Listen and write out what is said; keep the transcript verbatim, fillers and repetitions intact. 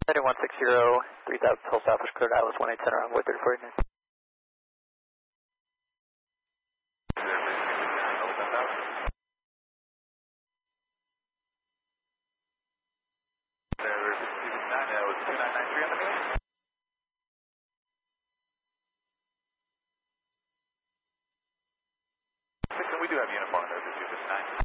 Heading one six zero, three thousand till Southwest cleared Atlas one eight center on Wood thirty-four. We do have unit